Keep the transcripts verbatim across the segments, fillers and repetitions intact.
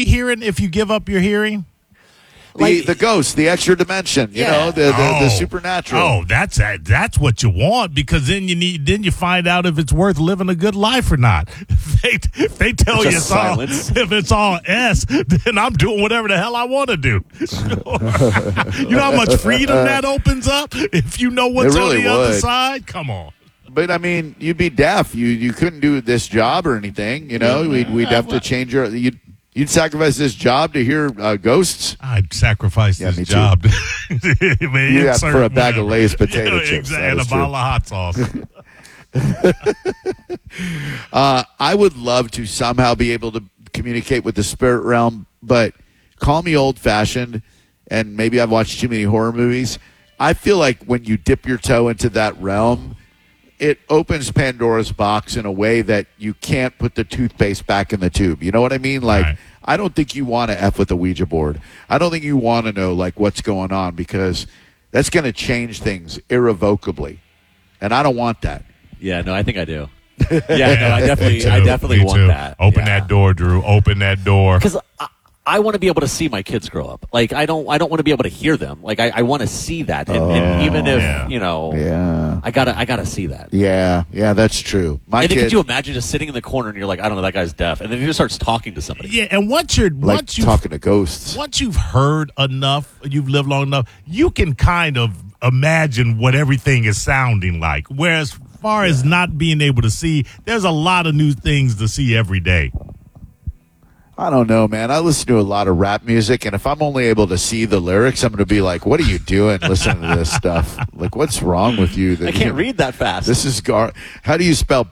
you hearing if you give up your hearing? The, like, the ghost, the extra dimension, you yeah. know, the, the, oh. the supernatural. Oh, that's that's what you want, because then you need then you find out if it's worth living a good life or not. If they, if they tell Just you it's silence. all, if it's all S, then I'm doing whatever the hell I want to do. Sure. You know how much freedom that opens up if you know what's really on the would. other side? Come on. But, I mean, you'd be deaf. You you couldn't do this job or anything, you know. We'd, we'd have to change your – you'd You'd sacrifice this job to hear uh, ghosts? I'd sacrifice yeah, this job. Man, you have for a bag of Lay's potato yeah, chips. Exactly, and a bottle of hot sauce. uh, I would love to somehow be able to communicate with the spirit realm, but call me old-fashioned, and maybe I've watched too many horror movies. I feel like when you dip your toe into that realm, it opens Pandora's box in a way that you can't put the toothpaste back in the tube. You know what I mean? Like, right. I don't think you want to F with the Ouija board. I don't think you want to know, like, what's going on, because that's going to change things irrevocably. And I don't want that. Yeah, no, I think I do. Yeah, no, I definitely, I definitely Me want too. that. Open yeah. that door, Drew. Open that door. Because I, I want to be able to see my kids grow up. Like, I don't, I don't want to be able to hear them. Like, I, I want to see that. And, oh, and even if yeah. you know, yeah, I gotta, I gotta see that. Yeah, yeah, that's true. My and kid, then could you imagine just sitting in the corner and you're like, I don't know, that guy's deaf, and then he just starts talking to somebody. Yeah, and once you're like once you talking to ghosts, once you've heard enough, you've lived long enough, you can kind of imagine what everything is sounding like. Whereas, as far yeah. as not being able to see, there's a lot of new things to see every day. I don't know, man. I listen to a lot of rap music, and if I'm only able to see the lyrics, I'm going to be like, what are you doing listening to this stuff? Like, what's wrong with you? That I can't you, read that fast. This is gar. How do you spell?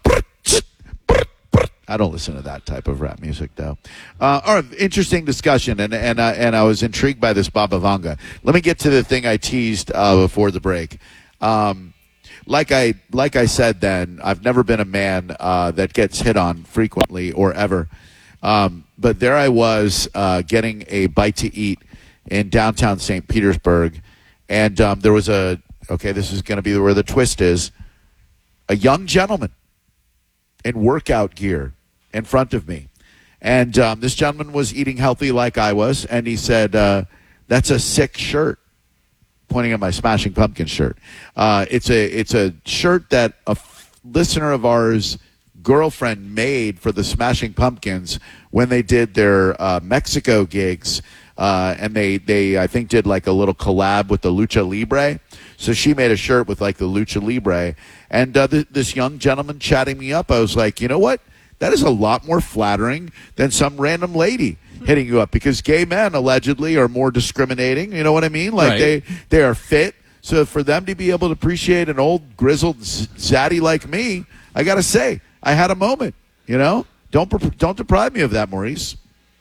I don't listen to that type of rap music, though. Uh, all right, interesting discussion, and and uh, and I was intrigued by this Baba Vanga. Let me get to the thing I teased uh, before the break. Um, like I like I said, then I've never been a man uh, that gets hit on frequently or ever. Um, but there I was uh, getting a bite to eat in downtown Saint Petersburg, and um, there was a okay. This is going to be where the twist is. A young gentleman in workout gear in front of me. And um, this gentleman was eating healthy like I was, and he said, uh, that's a sick shirt, pointing at my Smashing Pumpkins shirt. Uh, it's a it's a shirt that a f- listener of ours' girlfriend made for the Smashing Pumpkins when they did their uh, Mexico gigs, uh, and they, they, I think, did like a little collab with the Lucha Libre. So she made a shirt with like the Lucha Libre, and uh, th- this young gentleman chatting me up, I was like, you know what? That is a lot more flattering than some random lady hitting you up, because gay men allegedly are more discriminating. You know what I mean? Like right. they, they are fit. So for them to be able to appreciate an old grizzled zaddy like me, I got to say, I had a moment. You know, don't don't deprive me of that, Maurice.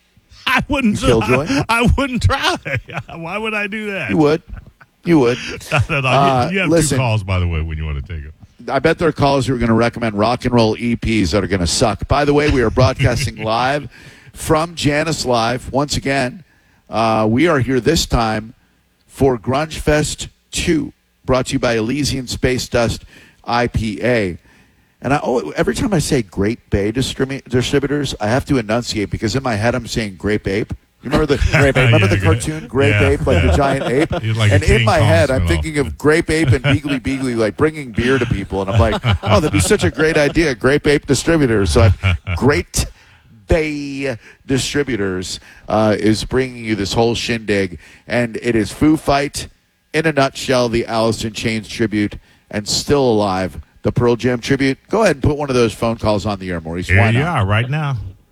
I wouldn't. Killjoy? I, I wouldn't try. Why would I do that? You would. You would. no, no, no. Uh, you have listen, two calls, by the way, when you want to take them. I bet there are callers who are going to recommend rock and roll E Ps that are going to suck. By the way, we are broadcasting live from Janice Live. Once again, uh, we are here this time for Grunge Fest two, brought to you by Elysian Space Dust I P A. And I, oh, every time I say Great Bay distribu- Distributors, I have to enunciate, because in my head I'm saying Grape Ape. You remember the Grape Ape? Remember yeah, the cartoon Grape yeah. Ape, like the giant ape? Like and in my Kong head, I'm spin-off. thinking of Grape Ape and Beagly Beagly, like bringing beer to people. And I'm like, oh, that'd be such a great idea, Grape Ape Distributors. So I've, Great Bay Distributors uh, is bringing you this whole shindig. And it is Foo Fight, in a nutshell, the Alice in Chains tribute, and Still Alive, the Pearl Jam tribute. Go ahead and put one of those phone calls on the air, Maurice. Here Why you not? are right now.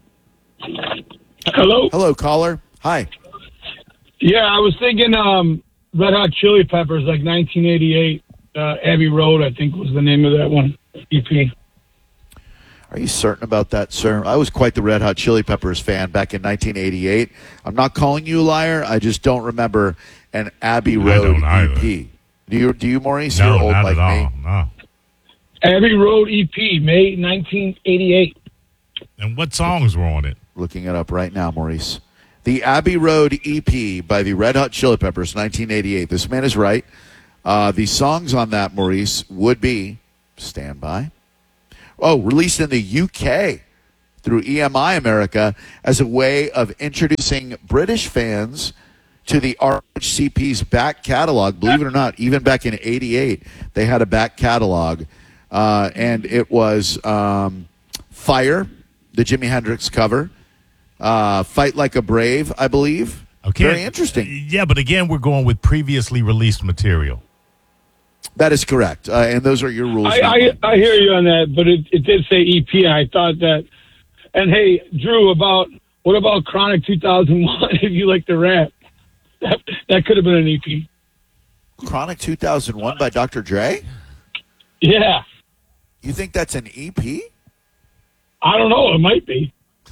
Hello. Hello, caller. Hi. Yeah, I was thinking um, Red Hot Chili Peppers, like nineteen eighty-eight, uh, Abbey Road, I think was the name of that one, E P. Are you certain about that, sir? I was quite the Red Hot Chili Peppers fan back in nineteen eighty-eight. I'm not calling you a liar. I just don't remember an Abbey Road E P. Do you, do you, Maurice? No, You're old not like at all. me. No. Abbey Road E P, May nineteen eighty-eight. And what songs were on it? Looking it up right now, Maurice. The Abbey Road E P by the Red Hot Chili Peppers, nineteen eighty-eight. This man is right. Uh, the songs on that, Maurice, would be Stand By. Oh, released in the U K, through E M I America as a way of introducing British fans to the R H C P's back catalog. Believe it or not, even back in eighty-eight, they had a back catalog. Uh, and it was um, Fire, the Jimi Hendrix cover, uh, Fight Like a Brave, I believe. Okay. Very interesting. Yeah, but again, we're going with previously released material. That is correct. Uh, and those are your rules. I, I, I hear you on that, but it, it did say E P, and I thought that. And hey, Drew, about what about Chronic two thousand one? If you like the rap, that, that could have been an E P. Chronic two thousand one by Doctor Dre? Yeah. You think that's an E P? I don't know. It might be.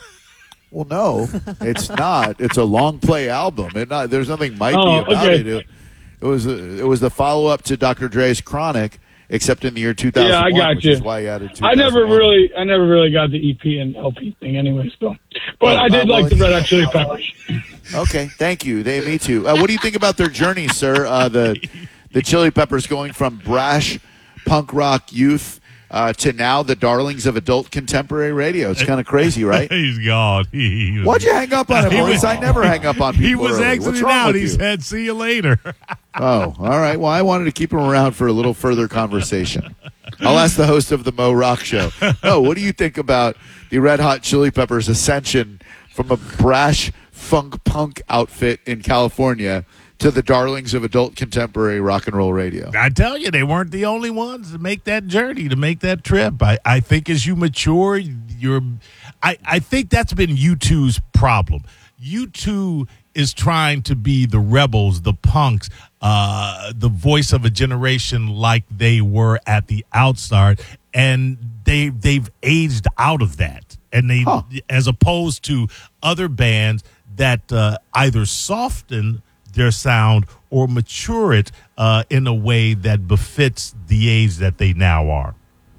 Well, no, it's not. It's a long play album. It not, there's nothing might Oh, be about okay. it. it. It was a, it was the follow up to Doctor Dre's Chronic, except in the year two thousand one, Yeah, I got which you. is why he added two thousand one. I never really, I never really got the E P and L P thing anyway. So, but Oh, I did uh, like well, the Red Hot Chili Peppers. Okay, thank you. They, me too. Uh, what do you think about their journey, sir? Uh, the the Chili Peppers going from brash punk rock youth uh, to now the darlings of adult contemporary radio. It's kind of crazy, right? He's gone. He, he was, Why'd you hang up on him, He Maurice? was- I never hang up on people. He was early. What's exiting wrong out. with He you? said, "See you later." Oh, all right. Well, I wanted to keep him around for a little further conversation. I'll ask the host of the Mo Rock Show. Oh, what do you think about the Red Hot Chili Peppers' ascension from a brash funk punk outfit in California to the darlings of adult contemporary rock and roll radio? I tell you, they weren't the only ones to make that journey, to make that trip. I, I think as you mature, you're. I, I think that's been U two's problem. U two is trying to be the rebels, the punks, uh, the voice of a generation like they were at the outstart, and they they've aged out of that. And they, Huh. as opposed to other bands that uh, either soften their sound or mature it uh, in a way that befits the age that they now are.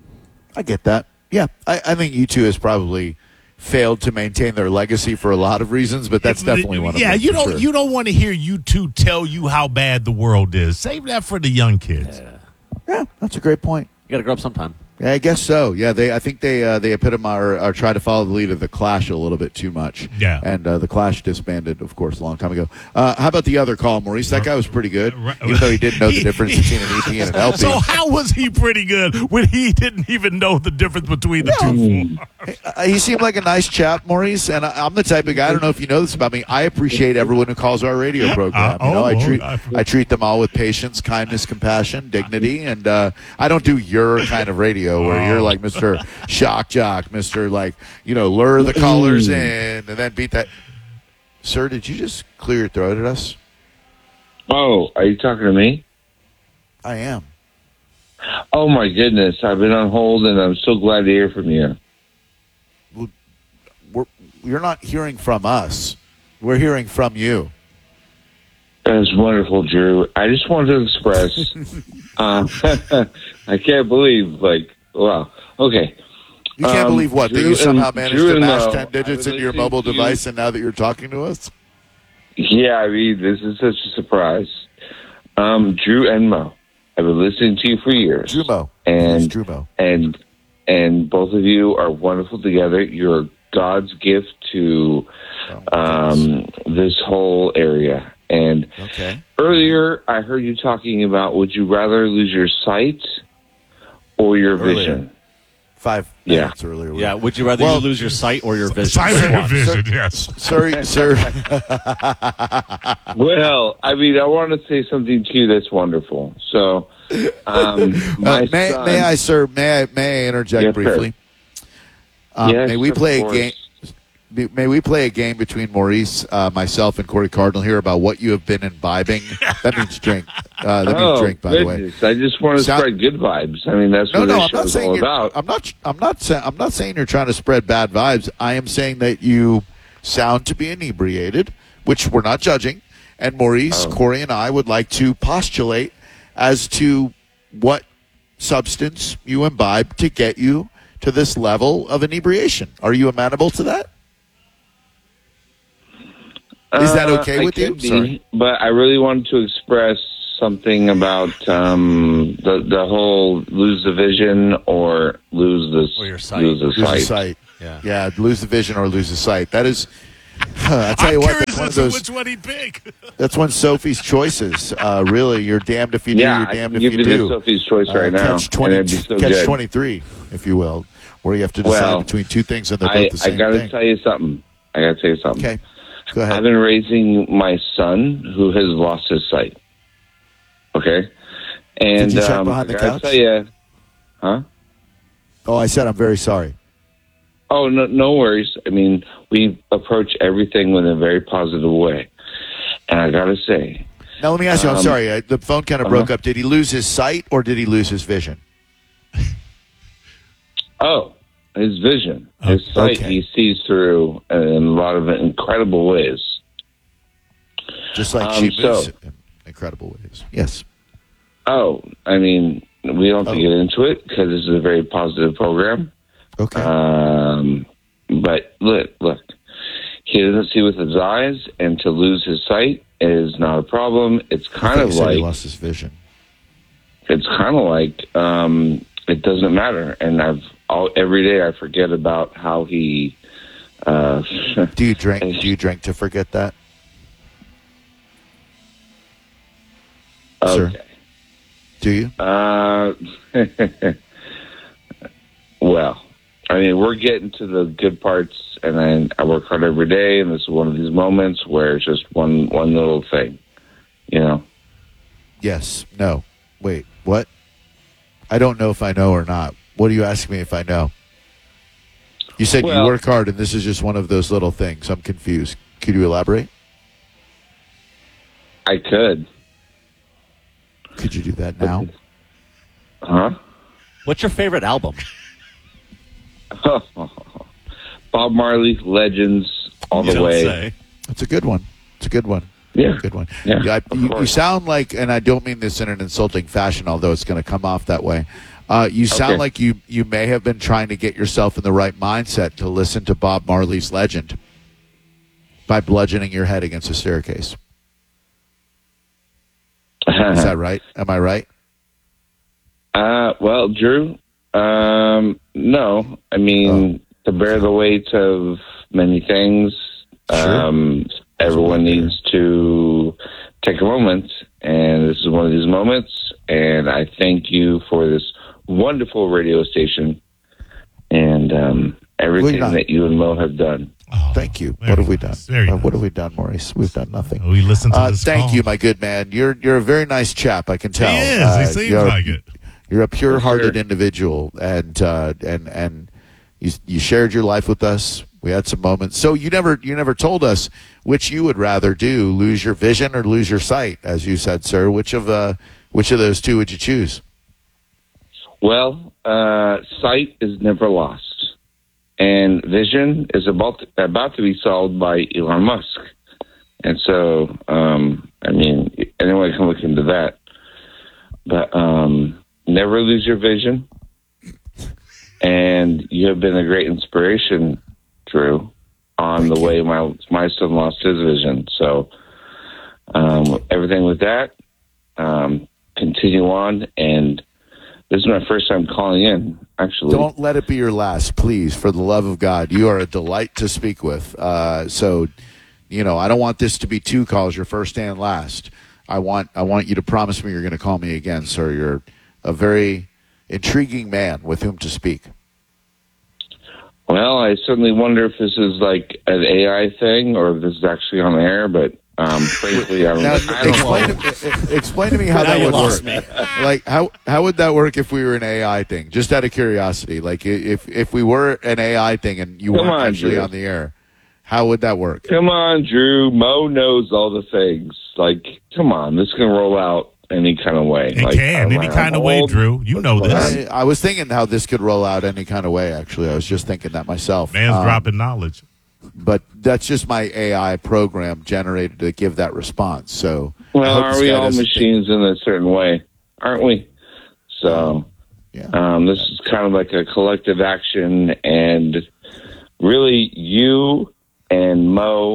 I get that. Yeah, I, I think U two has probably failed to maintain their legacy for a lot of reasons, but that's definitely one of yeah, them. you for don't sure. you don't want to hear U two tell you how bad the world is. Save that for the young kids. Yeah, that's a great point. You got to grow up sometime. Yeah, I guess so. Yeah, they. I think they uh, they epitomize or, or try to follow the lead of the Clash a little bit too much. Yeah. and uh, the Clash disbanded, of course, a long time ago. Uh, how about the other call, Maurice? That guy was pretty good, Right. even though he didn't know the difference between an E P and an L P. So how was he pretty good when he didn't even know the difference between the two? Uh, he seemed like a nice chap, Maurice, and I, I'm the type of guy. I don't know if you know this about me. I appreciate everyone who calls our radio program. Uh, you know, I oh, treat I- I treat them all with patience, kindness, compassion, dignity, and uh, I don't do your kind of radio where you're like Mister Shock Jock, Mister like you know lure the callers in and then beat that. Sir, did you just clear your throat at us? Oh, are you talking to me? I am. Oh, my goodness. I've been on hold, and I'm so glad to hear from you. We're, you're not hearing from us. We're hearing from you. That's wonderful, Drew. I just wanted to express, uh, I can't believe, like, wow. Okay. You can't Um, believe what? That Drew you somehow and- managed Drew to and mash Mo, ten digits I've into been your mobile listening to you- device, and now that you're talking to us? Yeah, I mean, this is such a surprise. Um, Drew and Mo, I've been listening to you for years. Drumo. And- Who's Drumo? and and both of you are wonderful together. You're God's gift to um, this whole area. And Okay. earlier, I heard you talking about would you rather lose your sight or your Earlier. vision? Five Yeah. minutes earlier. Yeah, would you rather Well- you lose your sight or your vision? Silent vision, yes. Sir, sir. Well, I mean, I want to say something to you that's wonderful. So, um, my Uh, may, son, may I, sir? May I? May I interject Yes, sir. briefly? Um, Yes, may we of play a course. game? May we play a game between Maurice, uh, myself, and Corey Cardinal here about what you have been imbibing? That means drink. Uh, that means Oh, drink, by the way. goodness. I just want to Sound- spread good vibes. I mean, that's No, what no, this I'm show not is saying all you're. about. I'm not. I'm not saying. I'm not saying you're trying to spread bad vibes. I am saying that you sound to be inebriated, which we're not judging. And Maurice, Oh. Corey, and I would like to postulate as to what substance you imbibe to get you to this level of inebriation. Are you amenable to that? Is that Uh, okay I with you? could be, Sorry. but I really wanted to express something about um, the the whole lose the vision or lose the Or your sight. lose the Lose sight. the sight. Yeah. Yeah, lose the vision or lose the sight. That is, I tell I'm you what, curious that's one of as to those. which one he picked. That's one of Sophie's choices. Uh, really, you're damned if you do, Yeah, you're I damned can if give you you do. this Sophie's choice right Uh, now, Catch and twenty, it'd be so catch good. twenty-three, if you will, where you have to decide Well, between two things and they're I, both the I same got to thing. tell you something. I got to tell you something. Okay, go I've ahead. been raising my son who has lost his sight. Okay, and Did you check um, behind I the gotta couch? tell you, huh? Oh, I said I'm very sorry. Oh, no, no worries. I mean, we approach everything in a very positive way, and I got to say, Now let me ask you. I'm Um, sorry. I, the phone kind of uh-huh. broke up. Did he lose his sight or did he lose his vision? oh, his vision, his sight, okay. he sees through in a lot of incredible ways. Just like Um, she moves so- in incredible ways. Yes. Oh, I mean, we don't have to Oh. get into it because this is a very positive program. Okay. Um, but look, look, he doesn't see with his eyes, and to lose his sight is not a problem. It's I kind thought of you said he like lost his vision. it's kind of like um, it doesn't matter. And I've all, every day I forget about how he. Uh, Do you drink? Do you drink to forget that? Sir. okay. Do you? Uh, well, I mean, we're getting to the good parts, and I, I work hard every day, and this is one of these moments where it's just one one little thing, you know. Yes. No. Wait. What? I don't know if I know or not. What are you asking me if I know? You said you Well- work hard, and this is just one of those little things. I'm confused. Could you elaborate? I could, Could you do that now? huh? What's your favorite album? Bob Marley, Legends, all You the don't way. say. It's a good one. It's a good one. Yeah. Good one. Yeah, I- of you, you course. sound like, and I don't mean this in an insulting fashion, although it's going to come off that way. Uh, you sound Okay. like you, you may have been trying to get yourself in the right mindset to listen to Bob Marley's Legend by bludgeoning your head against a staircase. Is that right? Am I right? Uh, well, Drew, um, no. I mean, to bear the weight of many things, Sure. um, everyone needs to take a moment, and this is one of these moments. And I thank you for this wonderful radio station and um, everything not. that you and Mo have done. Oh, Thank you. very What have we done? nice, Very Uh, what nice. have we done, Maurice? We've done nothing. We listened to Uh, this thank call. you, my good man. You're you're a very nice chap. I can tell. He is. Uh, he seems you're, like it. You're a pure-hearted Sure. individual, and uh, and and you you shared your life with us. We had some moments. So you never you never told us which you would rather do: lose your vision or lose your sight, as you said, sir. Which of uh which of those two would you choose? Well, uh, sight is never lost, and vision is about to, about to be solved by Elon Musk. And so, um, I mean, anyone can look into that. But um, never lose your vision, and you have been a great inspiration, Drew, on Thank the you. way my my son lost his vision. So, um, everything with that, um, continue on and. This is my first time calling in, actually. Don't let it be your last, please, for the love of God. You are a delight to speak with. Uh, so, you know, I don't want this to be two calls, your first and last. I want I want you to promise me you're going to call me again, sir. You're a very intriguing man with whom to speak. Well, I certainly wonder if this is like an A I thing or if this is actually on the air, but um, frankly, I don't, Now, I don't explain, know. to, e- explain to me how Now that you would lost work. me. Like, how how would that work if we were an A I thing? Just out of curiosity, like i- if if we were an A I thing and you Come weren't on, actually Drew. on the air, how would that work? Come on, Drew. Mo knows all the things. Like, come on, this can roll out any kind of way. It like, can, I'm- any I'm kind of way, old. Drew. You know this. I, I was thinking how this could roll out any kind of way. Actually, I was just thinking that myself. Man's Um, dropping knowledge. but that's just my A I program generated to give that response. So, I Well, hope are this we guy all doesn't think- machines in a certain way? Aren't we? So, Yeah. um, this is kind of like a collective action, and really, you and Mo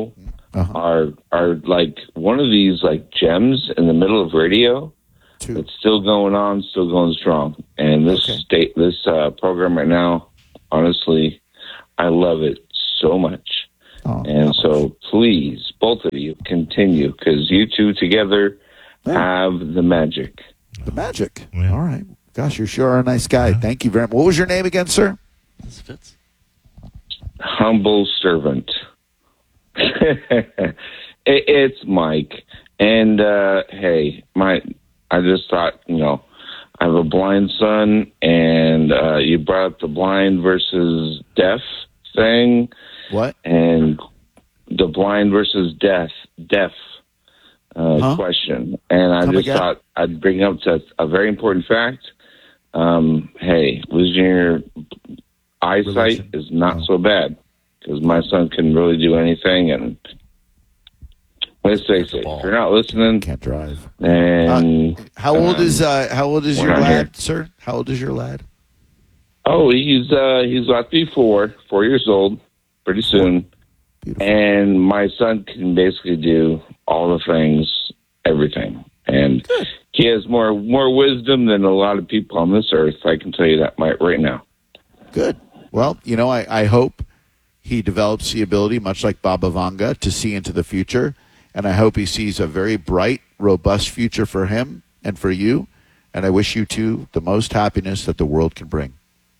Uh-huh. are are like one of these like gems in the middle of radio. Two. It's still going on, still going strong. And this Okay. state, this uh, program right now, honestly, I love it so much. Oh, And so, please, both of you, continue because you two together have the magic. the magic. Yeah. All right. Gosh, you sure are a nice guy. Thank you very much. What was your name again, sir? This fits. Humble servant. it, it's Mike, and uh, hey, my, I just thought, you know, I have a blind son, and uh, you brought up the blind versus deaf thing, What? and the blind versus deaf, deaf uh, Huh? question, and I Come just again? thought I'd bring up to a very important fact. Um, hey, losing your eyesight Religion. is not Oh. so bad because my son can really do anything, and let's face it, if you're not listening, Can't drive. and How old um, is uh how old is we're your not lad, here. sir? How old is your lad? oh, he's uh, he's about to be four, four years old, pretty soon. Beautiful. And my son can basically do all the things, everything. And he has more more wisdom than a lot of people on this earth. I can tell you that right, right now. Good. Well, you know, I, I hope he develops the ability, much like Baba Vanga, to see into the future. And I hope he sees a very bright, robust future for him and for you. And I wish you two the most happiness that the world can bring.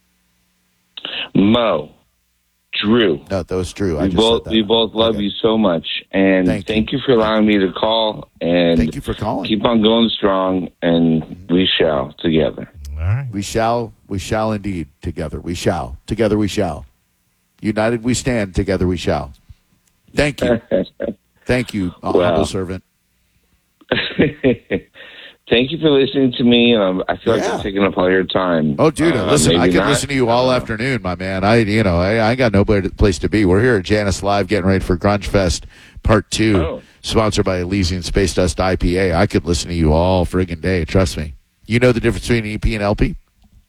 Mo, Drew, No, that was true. I we just both said that. we both love Okay. you so much, and Thank thank, you. you. for allowing me to call. And Thank you for calling. keep on going strong, and we shall together. All right. We shall, we shall indeed together. We shall. Together we shall. United we stand, together we shall. Thank you. Thank you, uh, Wow. humble servant. Thank you for listening to me. Um, I feel like Yeah. I'm taking up all your time. Oh, dude, Uh, listen, I maybe could not. listen to you all Uh, afternoon, my man. I, you know, I, I got no place to be. We're here at Janice Live getting ready for Grunge Fest Part two, Oh. sponsored by Elysian Space Dust I P A. I could listen to you all friggin' day, trust me. You know the difference between E P and L P?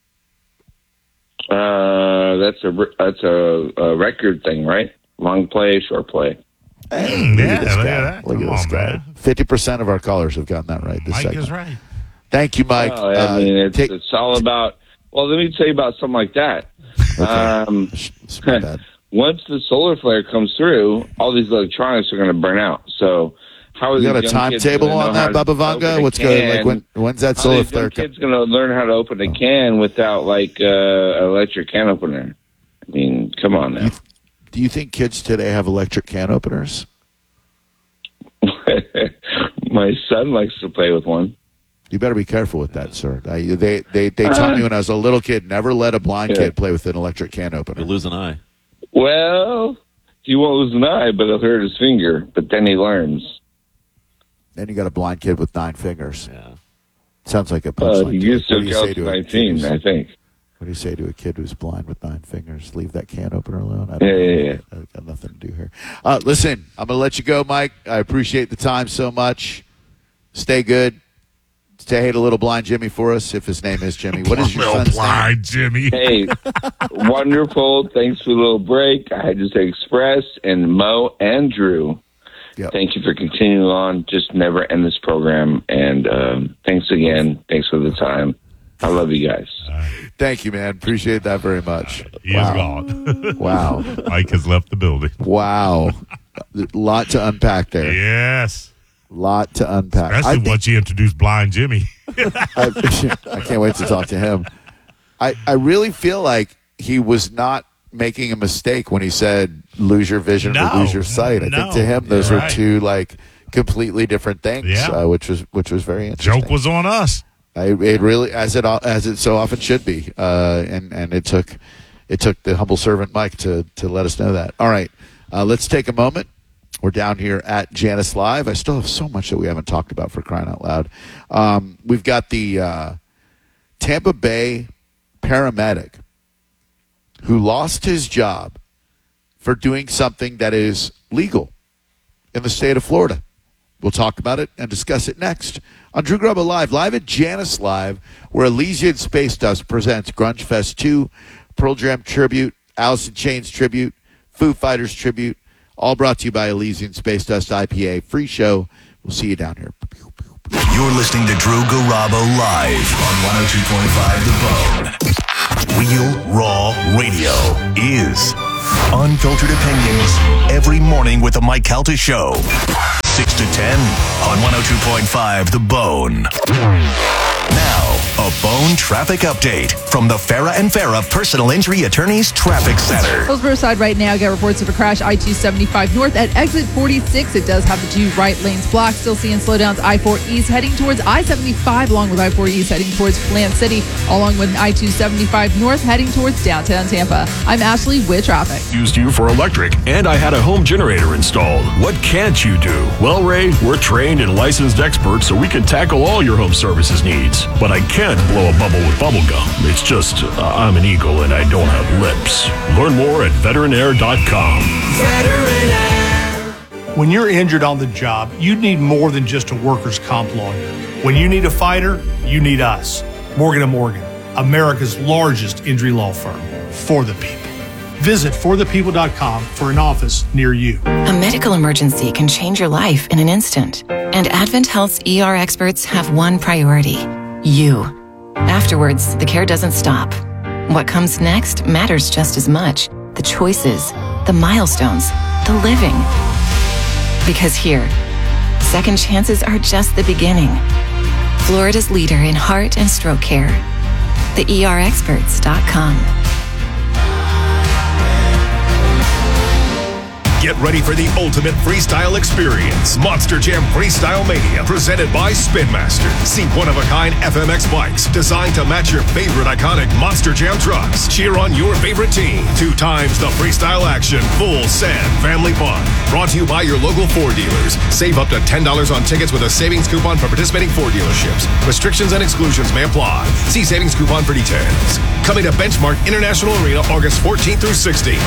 Uh, that's a that's a, a record thing, right? Long play, short play. Hey, look yeah, at this look guy. at that. Look Come at this on, guy. man. fifty percent of our callers have gotten that right this Mike segment. is right. Thank you, Mike. Oh, I Uh, mean, it's, take- it's all about. Well, let me tell you about something like that. Um, It's my bad. once the solar flare comes through, all these electronics are going to burn out. So, how are You got a these young kids timetable gonna know on how that, to Baba Vanga? open a What's good? can? Like when? When's that How are solar these flare young come? kids going to learn how to open a can without like uh, an electric can opener? I mean, come on now. Do you think kids today have electric can openers? My son likes to play with one. You better be careful with that, sir. I, they they they taught me when I was a little kid, never let a blind Yeah. kid play with an electric can You opener. lose an eye. Well, he won't lose an eye, but he'll hurt his finger. But then he learns. Then you got a blind kid with nine fingers. Yeah. Sounds like a Uh, punchline. he to used it. What to do you go say to to a kid nineteen, who's- I think. What do you say to a kid who's blind with nine fingers? Leave that can opener alone. I don't Yeah, know. yeah, yeah. I've got nothing to do here. Uh, listen, I'm going to let you go, Mike. I appreciate the time so much. Stay good. Say hey to little blind Jimmy for us, if his name is Jimmy. What is your Little son's name? blind Jimmy. Hey, wonderful. Thanks for the little break. I had to say Express and Mo and Drew. Yep. Thank you for continuing on. Just never end this program. And um, thanks again. Thanks for the time. I love you guys. Thank you, man. Appreciate that very much. He is gone. Wow. Mike has left the building. Wow. A lot to unpack there. Yes. Lot to unpack. I, Especially think- once you introduce Blind Jimmy. I, I can't wait to talk to him. I, I really feel like he was not making a mistake when he said lose your vision No. or lose your sight. I No. think to him those You're were right. two like completely different things, Yeah. uh, which was which was very interesting. Joke was on us. I, it really, as it as it so often should be, uh, and and it took it took the humble servant Mike to to let us know that. All right, uh, let's take a moment. We're down here at Janice Live. I still have so much that we haven't talked about, for crying out loud. Um, we've got the uh, Tampa Bay paramedic who lost his job for doing something that is legal in the state of Florida. We'll talk about it and discuss it next on Drew Grubba Live, live at Janice Live, where Elysian Space Dust presents Grunge Fest two, Pearl Jam tribute, Alice in Chains tribute, Foo Fighters tribute, All brought to you by Elysian Space Dust I P A. Free show. We'll see you down here. You're listening to Drew Garabo live on one oh two point five The Bone. Real Raw Radio is unfiltered opinions every morning with the Mike Calta Show. six to ten on one oh two point five The Bone. Now, a Bone traffic update from the Farah and Farah Personal Injury Attorneys Traffic Center. Hillsborough side right now, get reports of a crash I two seventy-five north at exit forty-six. It does have the two right lanes blocked. Still seeing slowdowns I four East heading towards I seventy-five, along with I four East heading towards Plant City, along with I two seventy-five north heading towards downtown Tampa. I'm Ashley with traffic. Used you for electric, and I had a home generator installed. What can't you do? Well, Ray, we're trained and licensed experts, so we can tackle all your home services needs. But I can't blow a bubble with bubble gum. It's just, uh, I'm an eagle and I don't have lips. Learn more at veterinaire dot com. Veterinaire. When you're injured on the job, you need more than just a workers' comp lawyer. When you need a fighter, you need us. Morgan and Morgan, America's largest injury law firm. For the people. Visit for the people dot com for an office near you. A medical emergency can change your life in an instant. And Advent Health's E R experts have one priority. You. Afterwards, the care doesn't stop. What comes next matters just as much. The choices, the milestones, the living. Because here, second chances are just the beginning. Florida's leader in heart and stroke care. the E R experts dot com. Get ready for the ultimate freestyle experience. Monster Jam Freestyle Mania, presented by Spin Master. See one-of-a-kind F M X bikes designed to match your favorite iconic Monster Jam trucks. Cheer on your favorite team. Two times the freestyle action. Full send family fun. Brought to you by your local Ford dealers. Save up to ten dollars on tickets with a savings coupon for participating Ford dealerships. Restrictions and exclusions may apply. See savings coupon for details. Coming to Benchmark International Arena August fourteenth through sixteenth.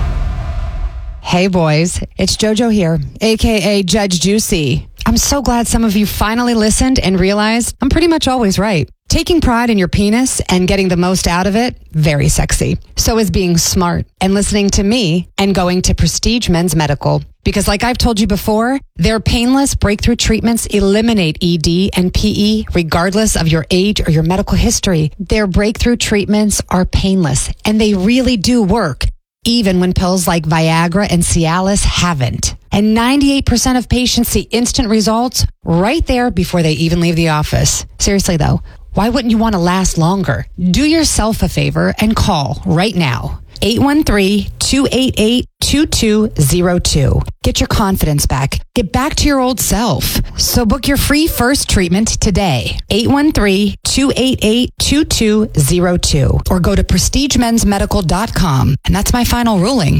Hey boys, it's JoJo here, aka Judge Juicy. I'm so glad some of you finally listened and realized I'm pretty much always right. Taking pride in your penis and getting the most out of it, very sexy. So is being smart and listening to me and going to Prestige Men's Medical. Because like I've told you before, their painless breakthrough treatments eliminate E D and P E regardless of your age or your medical history. Their breakthrough treatments are painless and they really do work, even when pills like Viagra and Cialis haven't. And ninety-eight percent of patients see instant results right there before they even leave the office. Seriously though, why wouldn't you want to last longer? Do yourself a favor and call right now. eight one three, two eight eight, two two zero two. Get your confidence back. Get back to your old self. So book your free first treatment today. eight one three, two eight eight, two two zero two. Or go to prestige men's medical dot com. And that's my final ruling.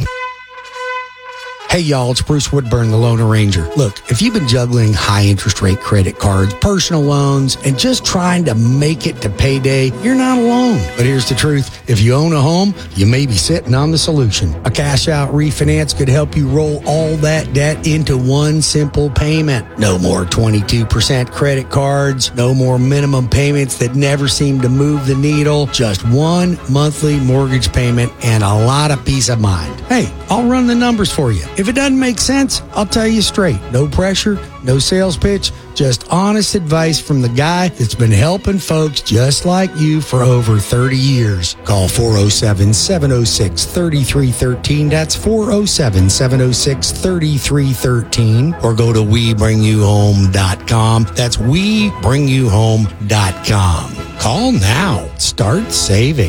Hey y'all, it's Bruce Woodburn, the Lone Ranger. Look, if you've been juggling high interest rate credit cards, personal loans, and just trying to make it to payday, you're not alone. But here's the truth. If you own a home, you may be sitting on the solution. A cash out refinance could help you roll all that debt into one simple payment. No more twenty-two percent credit cards, no more minimum payments that never seem to move the needle, just one monthly mortgage payment and a lot of peace of mind. Hey, I'll run the numbers for you. If it doesn't make sense, I'll tell you straight. No pressure, no sales pitch, just honest advice from the guy that's been helping folks just like you for over thirty years. Call four oh seven, seven oh six, three three one three. That's four oh seven, seven oh six, three three one three. Or go to we bring you home dot com. That's we bring you home dot com. Call now. Start saving.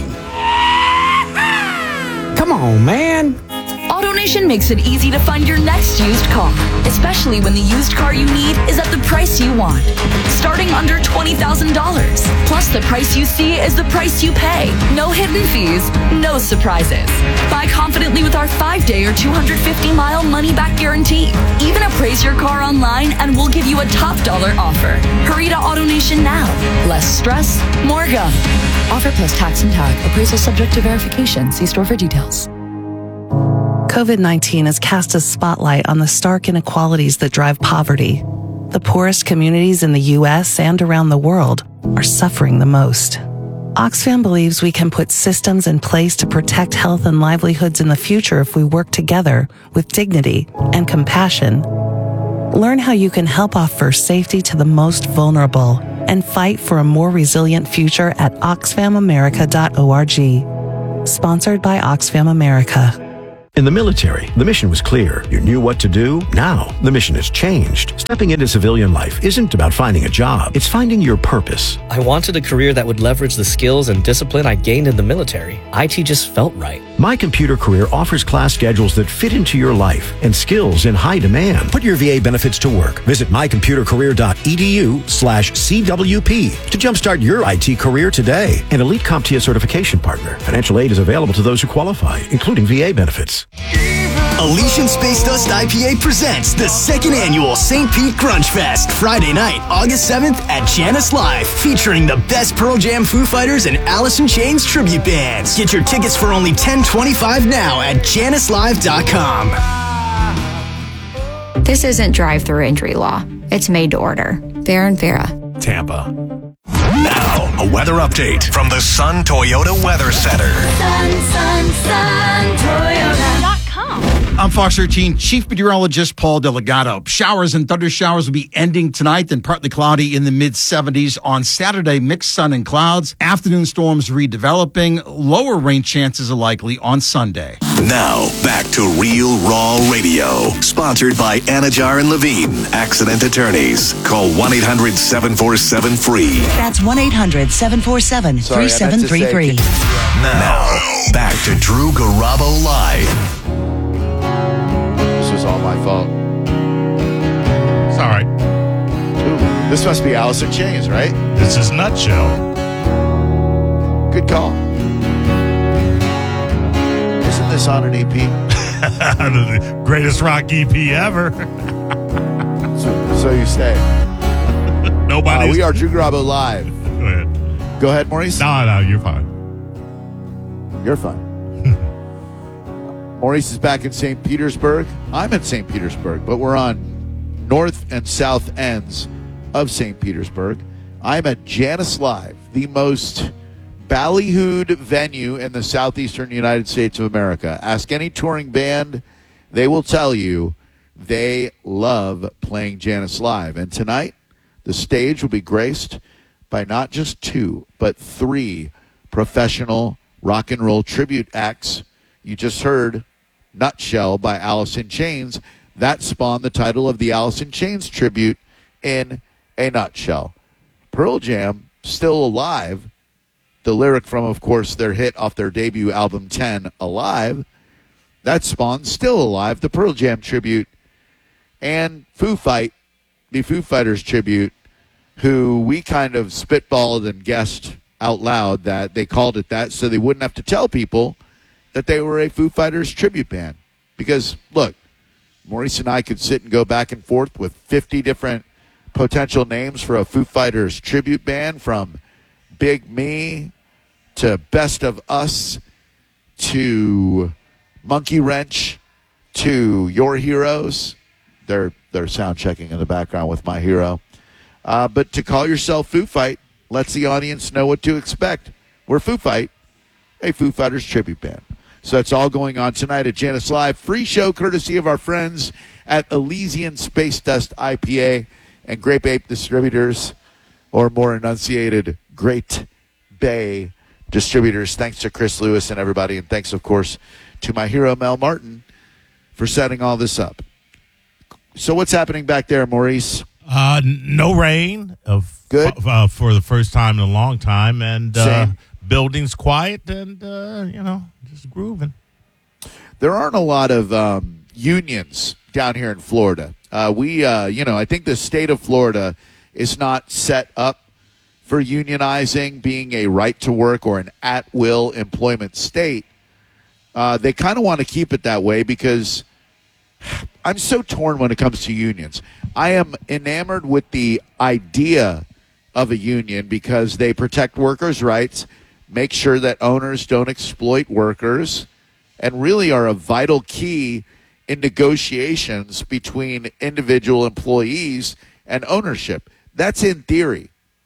Come on, man. AutoNation makes it easy to find your next used car, especially when the used car you need is at the price you want. Starting under twenty thousand dollars. Plus, the price you see is the price you pay. No hidden fees, no surprises. Buy confidently with our five-day or two hundred fifty mile money-back guarantee. Even appraise your car online and we'll give you a top dollar offer. Hurry to AutoNation now. Less stress, more gun. Offer plus tax and tag. Appraisal subject to verification. See store for details. COVID nineteen has cast a spotlight on the stark inequalities that drive poverty. The poorest communities in the U S and around the world are suffering the most. Oxfam believes we can put systems in place to protect health and livelihoods in the future if we work together with dignity and compassion. Learn how you can help offer safety to the most vulnerable and fight for a more resilient future at oxfam america dot org. Sponsored by Oxfam America. In the military, the mission was clear. You knew what to do. Now, the mission has changed. Stepping into civilian life isn't about finding a job. It's finding your purpose. I wanted a career that would leverage the skills and discipline I gained in the military. I T just felt right. My Computer Career offers class schedules that fit into your life and skills in high demand. Put your V A benefits to work. Visit my computer career dot e d u slash C W P to jumpstart your I T career today. An Elite CompTIA certification partner. Financial aid is available to those who qualify, including V A benefits. Elysian Space Dust I P A presents the second annual Saint Pete Grunge Fest, Friday night, August seventh at Janice Live, featuring the best Pearl Jam, Foo Fighters, and Alice in Chains tribute bands. Get your tickets for only ten twenty-five now at janice live dot com. This isn't drive-through injury law. It's made to order. Vera and Vera. Tampa. Now, a weather update from the Sun Toyota Weather Center. Sun, sun, sun, Toyota dot com. I'm Fox thirteen Chief Meteorologist Paul Delgado. Showers and thunder showers will be ending tonight, then partly cloudy in the mid seventies. On Saturday, mixed sun and clouds. Afternoon storms redeveloping. Lower rain chances are likely on Sunday. Now, back to Real Raw Radio. Sponsored by Anajar and Levine, Accident Attorneys. Call one eight hundred seven four seven free. That's one eight hundred seven four seven three seven three three. Now, back to Drew Garabo Live. This was all my fault. It's all right. Ooh, this must be Alice in Chains, right? This is Nutshell. Good call. Isn't this on an E P? The greatest rock E P ever. so, so you say. Nobody. Uh, we are Drew Garabo Live. Go ahead. Go ahead, Maurice. No, no, you're fine. You're fine. Maurice is back in Saint Petersburg. I'm in Saint Petersburg, but we're on north and south ends of Saint Petersburg. I'm at Janice Live, the most ballyhooed venue in the southeastern United States of America. Ask any touring band, they will tell you they love playing Janice Live. And tonight, the stage will be graced by not just two, but three professional rock and roll tribute acts. You just heard Nutshell by Alice in Chains. That spawned the title of the Alice in Chains tribute in a nutshell. Pearl Jam, Still Alive, the lyric from, of course, their hit off their debut album ten, Alive, that spawned Still Alive, the Pearl Jam tribute, and Foo Fight, the Foo Fighters tribute, who we kind of spitballed and guessed out loud that they called it that so they wouldn't have to tell people that they were a Foo Fighters tribute band. Because, look, Maurice and I could sit and go back and forth with fifty different potential names for a Foo Fighters tribute band, from Big Me to Best of Us to Monkey Wrench to Your Heroes. They're, they're sound checking in the background with My Hero. Uh, but to call yourself Foo Fight lets the audience know what to expect. We're Foo Fight, a Foo Fighters tribute band. So that's all going on tonight at Janice Live. Free show courtesy of our friends at Elysian Space Dust I P A and Grape Ape Distributors, or more enunciated, Great Bay Distributors. Thanks to Chris Lewis and everybody, and thanks, of course, to my hero, Mel Martin, for setting all this up. So what's happening back there, Maurice? Uh, no rain. Of Good. F- uh, for the first time in a long time, and uh, Same. buildings quiet, and uh, you know, just grooving. There aren't a lot of um, unions down here in Florida. Uh, we, uh, you know, I think the state of Florida is not set up for unionizing, being a right-to-work or an at-will employment state. Uh, they kind of want to keep it that way because I'm so torn when it comes to unions. I am enamored with the idea of a union because they protect workers' rights, make sure that owners don't exploit workers, and really are a vital key in negotiations between individual employees and ownership. That's in theory.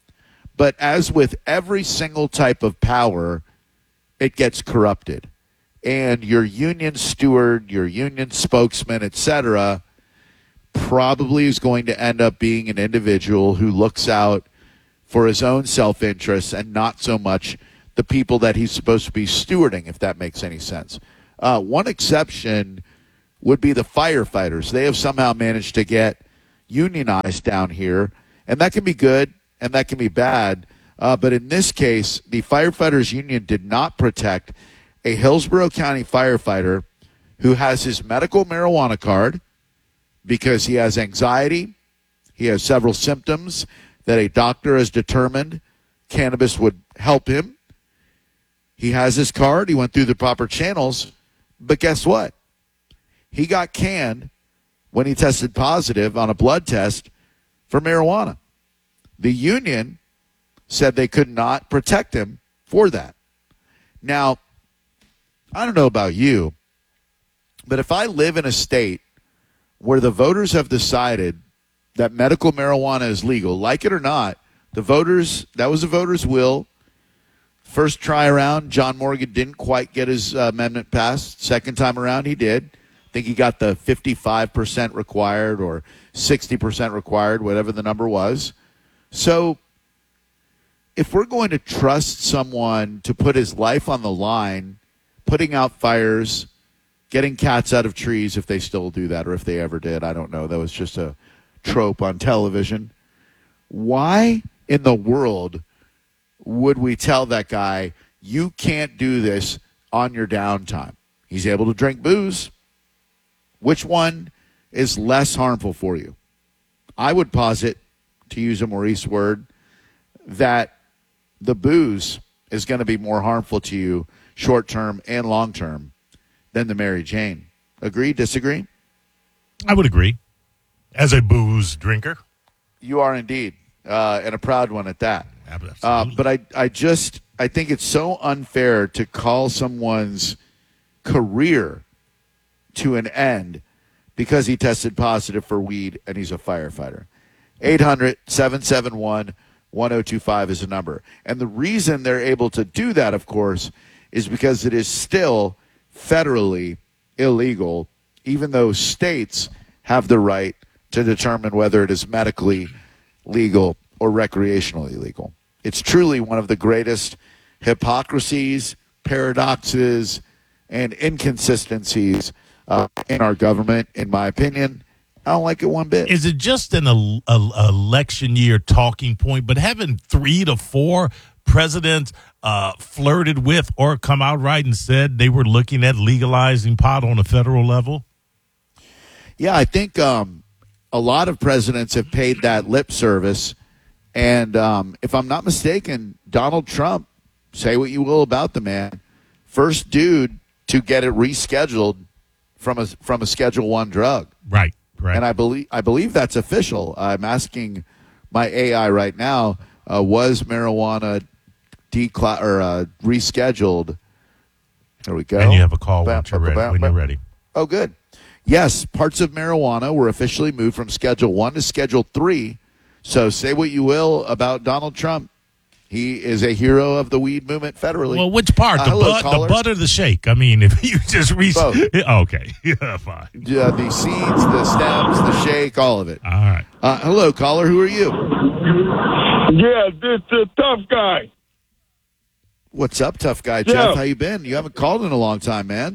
But as with every single type of power, it gets corrupted. And your union steward, your union spokesman, et cetera, probably is going to end up being an individual who looks out for his own self-interest and not so much the people that he's supposed to be stewarding, if that makes any sense. Uh, one exception would be the firefighters. They have somehow managed to get unionized down here, and that can be good and that can be bad. Uh, but in this case, the firefighters union did not protect a Hillsborough County firefighter who has his medical marijuana card because he has anxiety. He has several symptoms that a doctor has determined cannabis would help him. He has his card. He went through the proper channels. But guess what? He got canned when he tested positive on a blood test for marijuana. The union said they could not protect him for that. Now, I don't know about you, but if I live in a state where the voters have decided that medical marijuana is legal, like it or not, the voters, that was the voters' will. First try around, John Morgan didn't quite get his uh, amendment passed. Second time around, he did. I think he got the fifty-five percent required or sixty percent required, whatever the number was. So if we're going to trust someone to put his life on the line, putting out fires, getting cats out of trees, if they still do that or if they ever did, I don't know. That was just a trope on television. Why in the world would we tell that guy, you can't do this on your downtime? He's able to drink booze. Which one is less harmful for you? I would posit, to use a Maurice word, that the booze is going to be more harmful to you short-term and long-term than the Mary Jane. Agree, disagree? I would agree. As a booze drinker. You are indeed, uh, and a proud one at that. Uh, but I, I just, I think it's so unfair to call someone's career to an end because he tested positive for weed and he's a firefighter. eight hundred, seven seven one, one oh two five is the number. And the reason they're able to do that, of course, is because it is still federally illegal, even though states have the right to determine whether it is medically legal or recreationally legal. It's truly one of the greatest hypocrisies, paradoxes, and inconsistencies uh, in our government, in my opinion. I don't like it one bit. Is it just an a, a, election year talking point, but having three to four presidents uh, flirted with or come out right and said they were looking at legalizing pot on a federal level? Yeah, I think um, a lot of presidents have paid that lip service. And um, if I'm not mistaken, Donald Trump, say what you will about the man, first dude to get it rescheduled from a from a Schedule One drug. Right, right. And I believe I believe that's official. I'm asking my A I right now: uh, was marijuana decla- or uh, rescheduled? There we go. And you have a call once you're ready. When you're ready. Oh, good. Yes, parts of marijuana were officially moved from Schedule One to Schedule Three. So say what you will about Donald Trump. He is a hero of the weed movement federally. Well, which part? Uh, the, hello, bud, the bud or the shake? I mean, if you just reach. Both. Okay. Yeah, fine. Uh, the seeds, the stems, the shake, all of it. All right. Uh, hello, caller. Who are you? Yeah, this is a tough guy. What's up, tough guy? Jeff, Jeff, how you been? You haven't called in a long time, man.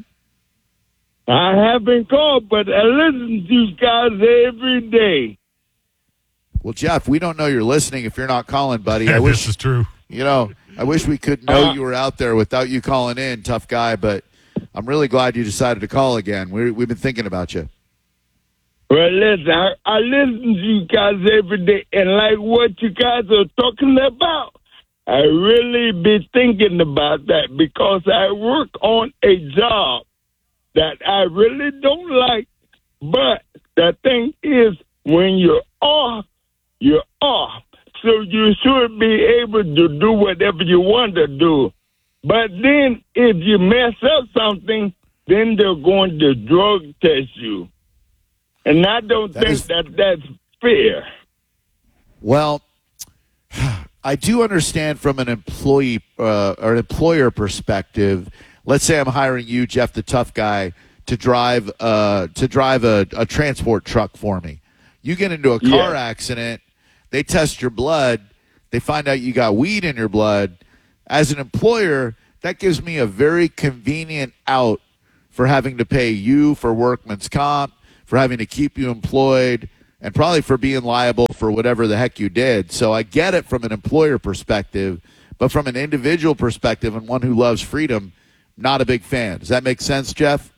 I haven't called, but I listen to you guys every day. Well, Jeff, we don't know you're listening if you're not calling, buddy. I wish this is true. You know, I wish we could know Uh, you were out there without you calling in, tough guy, but I'm really glad you decided to call again. We, we've been thinking about you. Well, listen, I, I listen to you guys every day, and like what you guys are talking about, I really be thinking about that because I work on a job that I really don't like, but the thing is, when you're off, you're off. So you should be able to do whatever you want to do. But then if you mess up something, then they're going to drug test you. And I don't That think is- that that's fair. Well, I do understand from an employee uh, or an employer perspective. Let's say I'm hiring you, Jeff, the tough guy, to drive uh, to drive a, a transport truck for me. You get into a car Yeah. accident, they test your blood, they find out you got weed in your blood. As an employer, that gives me a very convenient out for having to pay you for workman's comp, for having to keep you employed, and probably for being liable for whatever the heck you did. So I get it from an employer perspective, but from an individual perspective and one who loves freedom, not a big fan. Does that make sense, Jeff?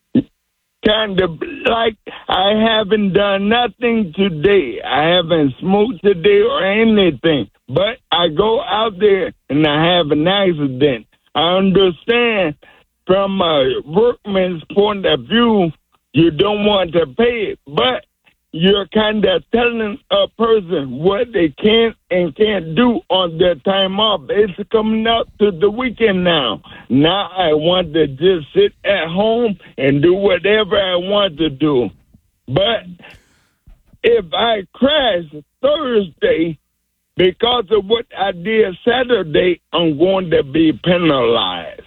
Kind of like I haven't done nothing today. I haven't smoked today or anything. But I go out there and I have an accident. I understand from a workman's point of view, you don't want to pay it. But you're kind of telling a person what they can and can't do on their time off. It's coming up to the weekend now. Now I want to just sit at home and do whatever I want to do. But if I crash Thursday because of what I did Saturday, I'm going to be penalized.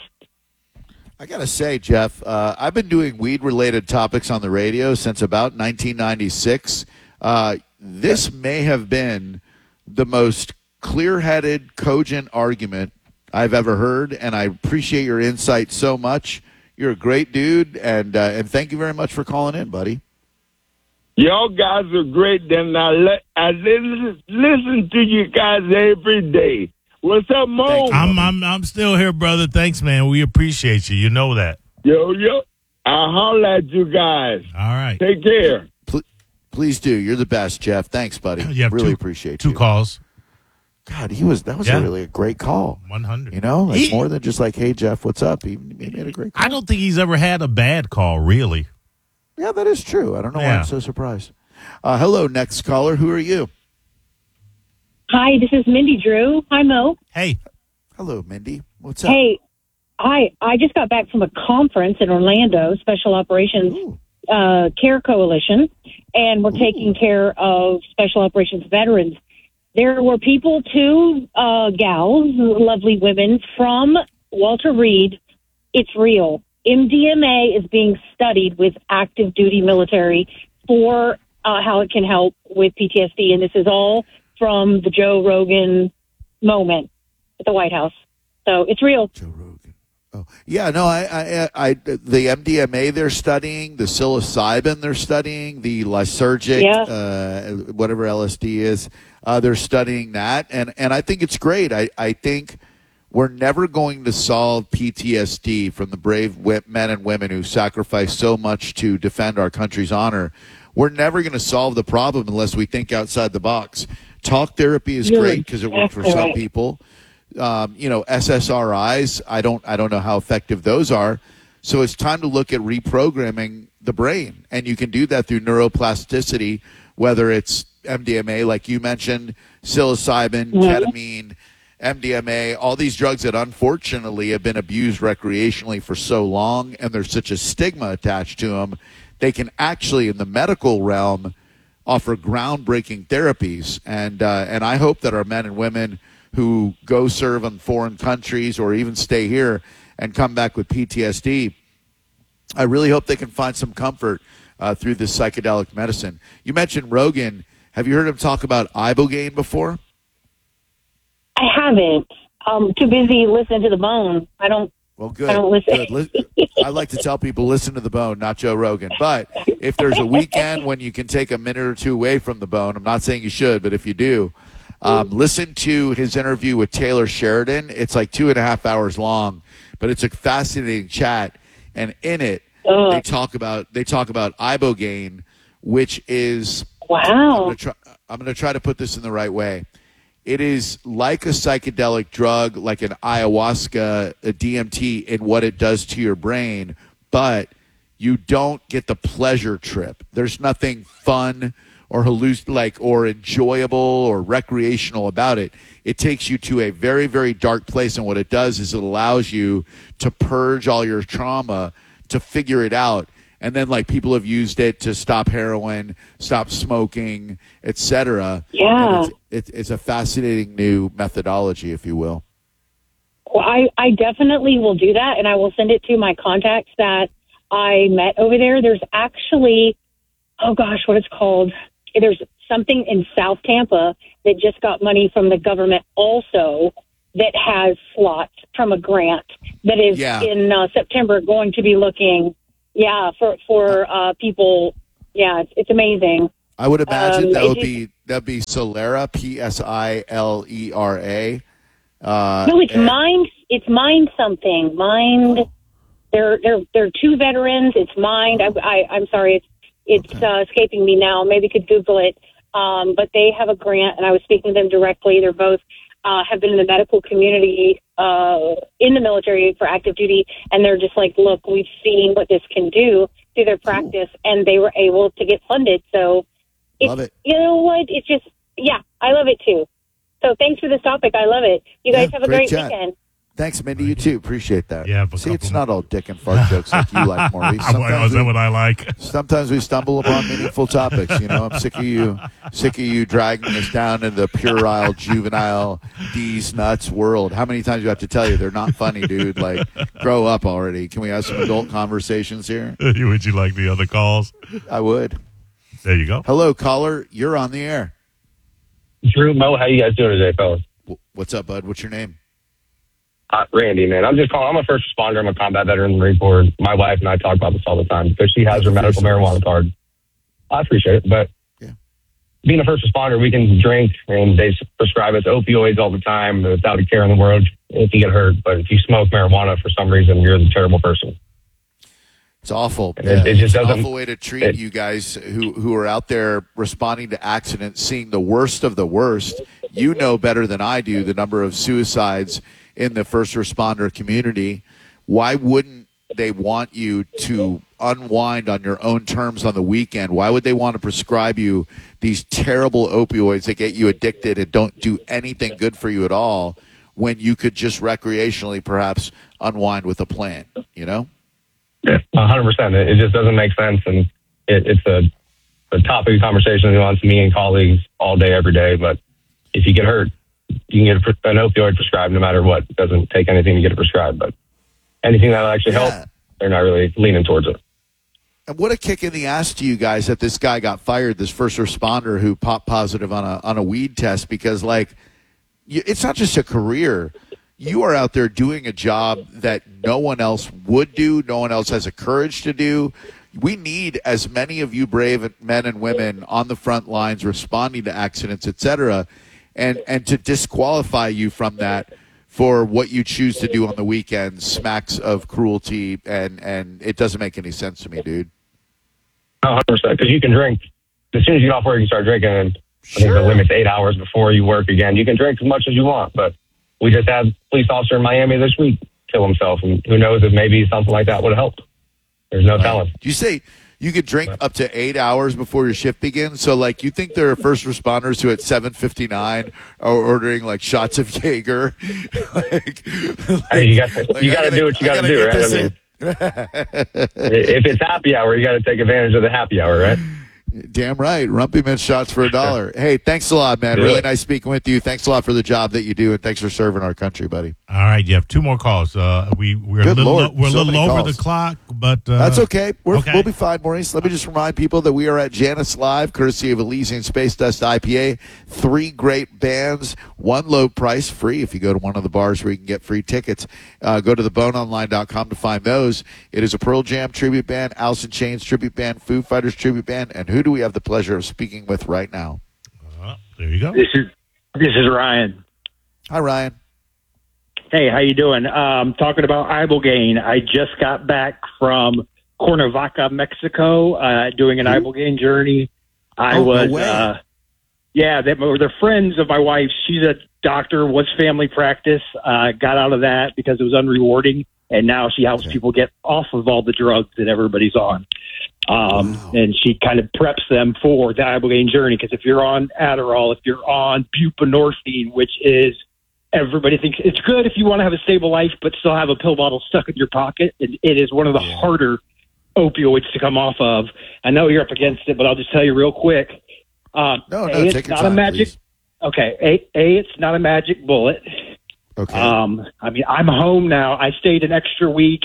I got to say, Jeff, uh, I've been doing weed-related topics on the radio since about nineteen ninety-six. Uh, this may have been the most clear-headed, cogent argument I've ever heard, and I appreciate your insight so much. You're a great dude, and uh, and thank you very much for calling in, buddy. Y'all guys are great, and I, le- I listen, listen to you guys every day. What's up, Mo? I'm I'm I'm still here, brother. Thanks, man. We appreciate you. You know that. Yo, yo. I'll holler at you guys. All right. Take care. Please do. You're the best, Jeff. Thanks, buddy. You have really two- appreciate two you. calls. God, he was that was Yeah. a really a great call. one hundred. You know, like He- more than just like, hey, Jeff, what's up? He, he made a great call. I don't think he's ever had a bad call, really. Yeah, that is true. I don't know why Yeah. I'm so surprised. Uh, hello, next caller. Who are you? Hi, this is Mindy Drew. Hi, Mo. Hey. Hello, Mindy. What's up? Hey, I I just got back from a conference in Orlando, Special Operations uh, Care Coalition, and we're taking care of Special Operations veterans. There were people, two uh, gals, lovely women from Walter Reed. It's real. M D M A is being studied with active duty military for uh, how it can help with P T S D, and this is all from the Joe Rogan moment at the White House. So it's real. Joe Rogan. Oh, yeah. No, I, I, I, the M D M A they're studying, the psilocybin they're studying, the lysergic, Yeah. uh, whatever L S D is, uh, they're studying that, and and I think it's great. I, I think we're never going to solve P T S D from the brave wi- men and women who sacrifice so much to defend our country's honor. We're never going to solve the problem unless we think outside the box. Talk therapy is You're great because it works for exactly some right. people. Um, you know, S S R Is, I don't, I don't know how effective those are. So it's time to look at reprogramming the brain, and you can do that through neuroplasticity, whether it's M D M A, like you mentioned, psilocybin, Mhm. ketamine, M D M A, all these drugs that unfortunately have been abused recreationally for so long, and there's such a stigma attached to them. They can actually, in the medical realm, offer groundbreaking therapies, and uh, and I hope that our men and women who go serve in foreign countries or even stay here and come back with P T S D, I really hope they can find some comfort uh, through this psychedelic medicine. You mentioned Rogan. Have you heard him talk about ibogaine before? I haven't. I'm too busy listening to the bone. I don't. Well, good. I don't listen. Good. Lis- I like to tell people, listen to the bone, not Joe Rogan. But if there's a weekend when you can take a minute or two away from the bone, I'm not saying you should, but if you do, um, listen to his interview with Taylor Sheridan. It's like two and a half hours long, but it's a fascinating chat. And in it, Ugh. they talk about they talk about ibogaine, which is wow. I'm going to try. I'm going to try to put this in the right way. It is like a psychedelic drug, like an ayahuasca, a D M T, in what it does to your brain, but you don't get the pleasure trip. There's nothing fun or halluc- like or enjoyable or recreational about it. It takes you to a very, very dark place, and what it does is it allows you to purge all your trauma, to figure it out, and then like people have used it to stop heroin, stop smoking, et cetera. Yeah. It's, it, it's a fascinating new methodology, if you will. Well, I, I definitely will do that, and I will send it to my contacts that I met over there. There's actually, oh gosh, what it's called. There's something in South Tampa that just got money from the government also that has slots from a grant that is Yeah. in uh, September going to be looking, yeah, for, for uh, people. Yeah, it's, it's amazing. I would imagine Um, that it would just- be that'd be Solera, P S I L E R A. Uh, No, it's and- mind. It's mind something. Mind. They're they're they're two veterans. It's mind. I, I I'm sorry. It's it's Okay. uh, escaping me now. Maybe you could Google it. Um, but they have a grant, and I was speaking to them directly. They're both uh, have been in the medical community uh, in the military for active duty, and they're just like, look, we've seen what this can do through their practice, and they were able to get funded. So, it's, Love it. you know what? It's just, yeah, I love it too. So thanks for this topic. I love it. You guys Yeah, have a great great chat. weekend. Thanks, Mindy. You too. Appreciate that. Yeah, for a See, it's couple- not all dick and fart jokes like you like, Maurice. Is that we, what I like? sometimes we stumble upon meaningful topics. You know, I'm sick of you, sick of you dragging us down into the puerile, juvenile, D's nuts world. How many times do I have to tell you they're not funny, dude? Like, grow up already. Can we have some adult conversations here? Would you like the other calls? I would. There you go. Hello, caller. You're on the air. Drew, Mo, how you guys doing today, fellas? What's up, bud? What's your name? Uh, Randy, man. I'm just calling. I'm a first responder. I'm a combat veteran in the Marine Corps. My wife and I talk about this all the time because she has her medical marijuana card. I appreciate it, but yeah. being a first responder, we can drink, and they prescribe us opioids all the time without a care in the world if you get hurt. But if you smoke marijuana for some reason, you're the terrible person. It's awful. It- it just it's an doesn't- awful way to treat it- you guys who, who are out there responding to accidents, seeing the worst of the worst. You know better than I do the number of suicides in the first responder community. Why wouldn't they want you to unwind on your own terms on the weekend? Why would they want to prescribe you these terrible opioids that get you addicted and don't do anything good for you at all when you could just recreationally perhaps unwind with a plan, you know? Yeah, one hundred percent. It, it just doesn't make sense, and it, it's a, a topic of conversation amongst me and colleagues all day, every day. But if you get hurt, you can get a, pre- an opioid prescribed no matter what. It doesn't take anything to get it prescribed, but anything that'll actually Yeah. help, they're not really leaning towards it. And what a kick in the ass to you guys that this guy got fired, this first responder who popped positive on a on a weed test, because like you, it's not just a career. You are out there doing a job that no one else would do, no one else has the courage to do. We need as many of you brave men and women on the front lines responding to accidents, et cetera, and, and to disqualify you from that for what you choose to do on the weekends smacks of cruelty, and, and it doesn't make any sense to me, dude. one hundred percent. Because you can drink. As soon as you get off work, you start drinking. And I think the limit's eight hours before you work again. You can drink as much as you want, but we just had a police officer in Miami this week kill himself, and who knows if maybe something like that would have helped. There's no telling. You say you could drink up to eight hours before your shift begins. So, like, you think there are first responders who at seven fifty-nine are ordering like shots of Jaeger? like, Hey, you got like, you I got to gotta- do what you I got to gotta do, get right? I this mean, in. if it's happy hour, you got to take advantage of the happy hour, right? Damn right. Rumpy Mint shots for a dollar. Hey, thanks a lot, man. Yeah. Really nice speaking with you. Thanks a lot for the job that you do, and thanks for serving our country, buddy. All right, you have two more calls. Uh, we we're Good a little Lord, we're a so little many over calls. the clock, but uh, That's okay. We're, okay. We'll be fine, Maurice. Let me just remind people that we are at Janice Live, courtesy of Elysian Space Dust I P A. Three great bands, one low price, free if you go to one of the bars where you can get free tickets. Uh, go to the bone online dot com to find those. It is a Pearl Jam tribute band, Alice in Chains tribute band, Foo Fighters tribute band, and who do we have the pleasure of speaking with right now? Uh, there you go. This is this is Ryan. Hi, Ryan. Hey, how you doing? Um, talking about Ibogaine. I just got back from Cuernavaca, Mexico, uh, doing an Ibogaine journey. I Oh, no was, way. uh, yeah, they were they're friends of my wife. She's a doctor, was family practice. Uh, got out of that because it was unrewarding, and now she helps people get off of all the drugs that everybody's on. Um, and she kind of preps them for the Ibogaine journey, because if you're on Adderall, if you're on buprenorphine, which is everybody thinks it's good if you want to have a stable life but still have a pill bottle stuck in your pocket, it, it is one of the harder opioids to come off of. I know you're up against it, but I'll just tell you real quick. Um, no, no, a, take it's your not time, a magic. please. Okay, a, a, it's not a magic bullet. Okay. Um, I mean, I'm home now. I stayed an extra week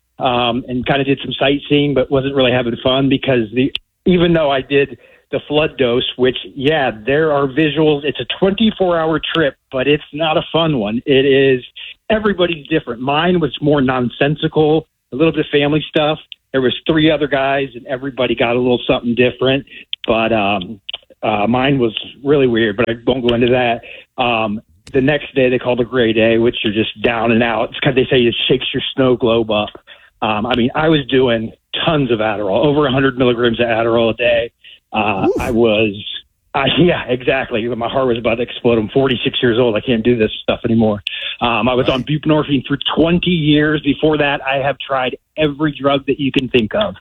um, and kind of did some sightseeing, but wasn't really having fun because the even though I did the flood dose, which, yeah, there are visuals. It's a twenty-four hour trip, but it's not a fun one. It is, everybody's different. Mine was more nonsensical, a little bit of family stuff. There was three other guys, and everybody got a little something different. But um, uh, mine was really weird, but I won't go into that. Um, the next day, they called a gray day, which you're just down and out. It's kind of, they say it shakes your snow globe up. Um, I mean, I was doing tons of Adderall, over one hundred milligrams of Adderall a day. Uh, I was, uh, yeah, exactly. My heart was about to explode. I'm forty-six years old. I can't do this stuff anymore. Um, I was right. on buprenorphine for twenty years. Before that, I have tried every drug that you can think of.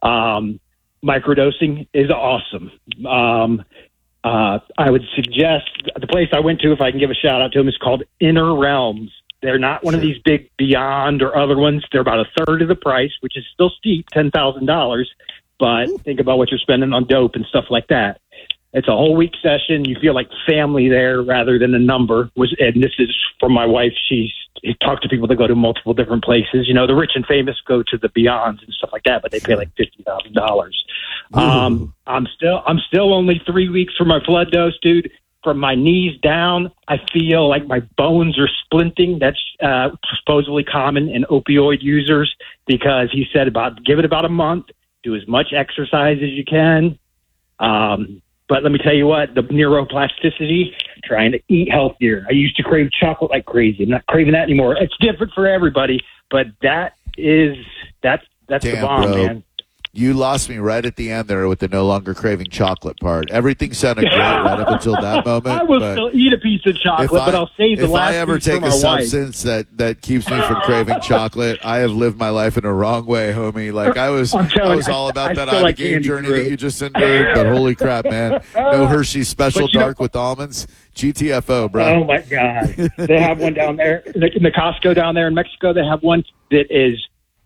Um, microdosing is awesome. Um, uh, I would suggest the place I went to, if I can give a shout out to them, is called Inner Realms. They're not one of these big Beyond or other ones. They're about a third of the price, which is still steep, ten thousand dollars. But think about what you're spending on dope and stuff like that. It's a whole week session. You feel like family there rather than a number. Was And this is from my wife. She's talked to people that go to multiple different places. You know, the rich and famous go to the Beyonds and stuff like that, but they pay like fifty thousand dollars. Um, I'm still I'm still only three weeks from my flood dose, dude. From my knees down, I feel like my bones are splinting. That's uh, supposedly common in opioid users because he said about give it about a month. Do as much exercise as you can. Um, but let me tell you what, the neuroplasticity, trying to eat healthier. I used to crave chocolate like crazy. I'm not craving that anymore. It's different for everybody, but that is, that's, that's Damn, the bomb, bro. man. You lost me right at the end there with the no longer craving chocolate part. Everything sounded great right up until that moment. I will but still eat a piece of chocolate, I, but I'll save the if last I ever piece take for a my wife. substance that, that keeps me from craving chocolate, I have lived my life in a wrong way, homie. Like I was, I'm telling I was you, all about I that still out like of game candy journey fruit. that you just endured. But holy crap, man! No Hershey's Special But you know- Dark with almonds. G T F O, bro. Oh my God! They have one down there in the, in the Costco down there in Mexico. They have one that is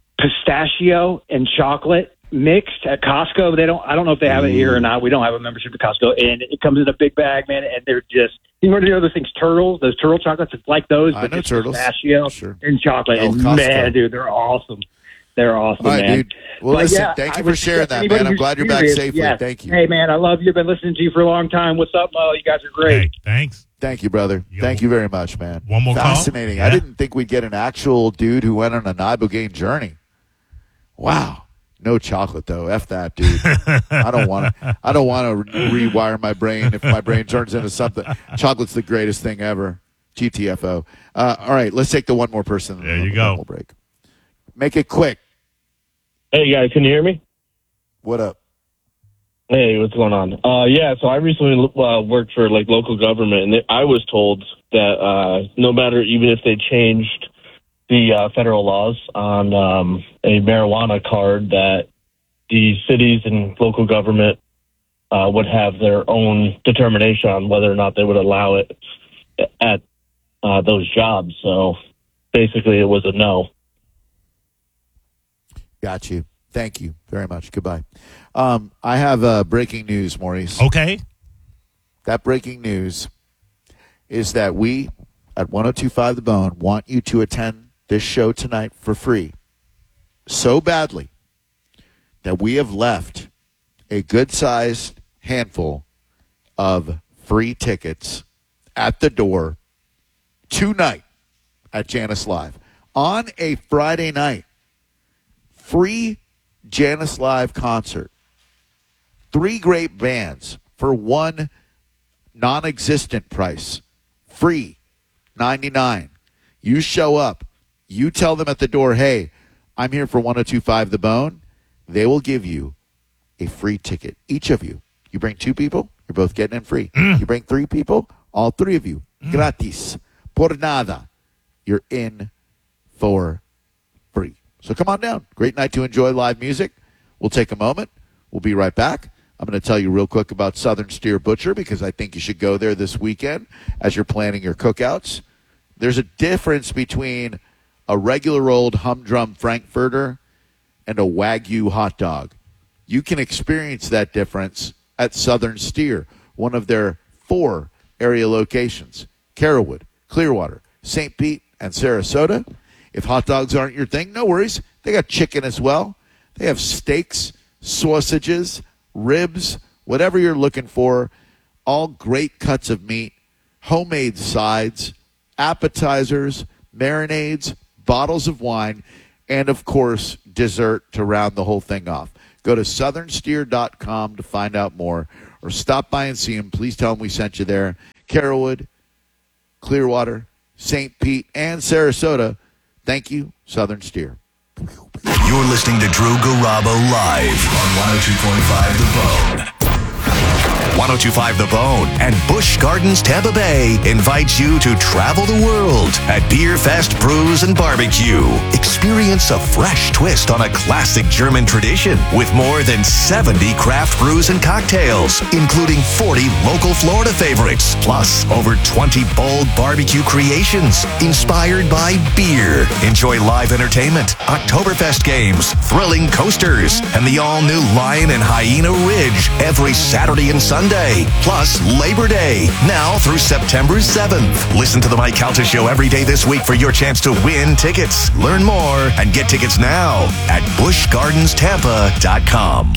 pistachio and chocolate mixed at Costco. They don't. I don't know if they have it here or not. We don't have a membership at Costco, and it comes in a big bag, man. And they're just you know the other things, turtles. Those turtle chocolates. It's like those, I but know just turtles. pistachio Sure. and chocolate. Oh, and Costco. man, dude, they're awesome. They're awesome, All right, man. dude. Well, But listen, yeah, thank I you would for sharing suggest that, anybody man. I'm who's glad you're back curious, safely. yes. Thank you. Hey, man, I love you. Been listening to you for a long time. What's up, Mo? You guys are great. Hey, thanks. Thank you, brother. Thank you very much, man. One more call? Fascinating. I Yeah. didn't think we'd get an actual dude who went on a Ibogaine journey. Wow. No chocolate though. F that, dude. I don't want to. I don't want to rewire my brain if my brain turns into something. Chocolate's the greatest thing ever. G T F O. Uh, all right, let's take the one more person. There you Then go. We'll break. Make it quick. Hey guys, can you hear me? What up? Hey, what's going on? Uh, yeah, so I recently uh, worked for like local government, and I was told that uh, no matter even if they changed the uh, federal laws on um, a marijuana card, that the cities and local government uh, would have their own determination on whether or not they would allow it at uh, those jobs. So basically, it was a no. Got you. Thank you very much. Goodbye. Um, I have uh, breaking news, Maurice. Okay. That breaking news is that we at one oh two point five The Bone want you to attend this show tonight for free so badly that we have left a good-sized handful of free tickets at the door tonight at Janice Live. On a Friday night, free Janice Live concert. Three great bands for one non-existent price. Free, ninety-nine. You show up. You tell them at the door, hey, I'm here for one oh two point five The Bone. They will give you a free ticket. Each of you. You bring two people, you're both getting in free. You bring three people, all three of you. Gratis. Por nada. You're in for free. So come on down. Great night to enjoy live music. We'll take a moment. We'll be right back. I'm going to tell you real quick about Southern Steer Butcher because I think you should go there this weekend as you're planning your cookouts. There's a difference between a regular old humdrum Frankfurter and a Wagyu hot dog. You can experience that difference at Southern Steer, one of their four area locations: Carrollwood, Clearwater, Saint Pete, and Sarasota. If hot dogs aren't your thing, no worries. They got chicken as well. They have steaks, sausages, ribs, whatever you're looking for. All great cuts of meat, homemade sides, appetizers, marinades, bottles of wine, and, of course, dessert to round the whole thing off. Go to southern steer dot com to find out more, or stop by and see them. Please tell them we sent you there. Carrollwood, Clearwater, Saint Pete, and Sarasota. Thank you, Southern Steer. You're listening to Drew Garabo live on one oh two point five The Bone. one oh two point five The Bone and Busch Gardens Tampa Bay invites you to travel the world at Beer Fest Brews and Barbecue. Experience a fresh twist on a classic German tradition with more than seventy craft brews and cocktails, including forty local Florida favorites, plus over twenty bold barbecue creations inspired by beer. Enjoy live entertainment, Oktoberfest games, thrilling coasters, and the all-new Lion and Hyena Ridge every Saturday and Sunday, plus Labor Day, now through September seventh. Listen to the Mike Calta Show every day this week for your chance to win tickets. Learn more and get tickets now at busch gardens tampa dot com.